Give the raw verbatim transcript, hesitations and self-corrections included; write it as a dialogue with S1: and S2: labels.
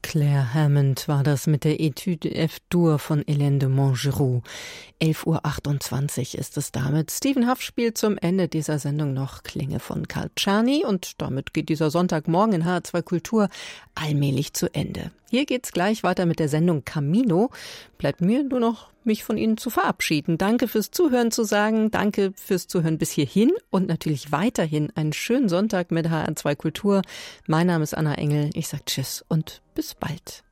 S1: Claire Hammond war das mit der Etude F-Dur von Hélène de Montgeroux. elf Uhr achtundzwanzig ist es damit. Stephen Huff spielt zum Ende dieser Sendung noch Klänge von Carl Czerny und damit geht dieser Sonntagmorgen in H R zwei Kultur allmählich zu Ende. Hier geht's gleich weiter mit der Sendung Camino. Bleibt mir nur noch, mich von Ihnen zu verabschieden. Danke fürs Zuhören zu sagen, danke fürs Zuhören bis hierhin und natürlich weiterhin einen schönen Sonntag mit H R zwei Kultur. Mein Name ist Anna Engel, ich sage Tschüss und bis bald.